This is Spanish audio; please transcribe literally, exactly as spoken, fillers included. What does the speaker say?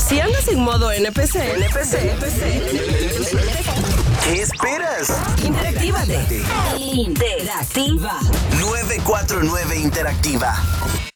Si andas en modo N P C, N P C, N P C, ¿qué esperas? Interactívate. Interactiva. nueve cuatro nueve Interactiva.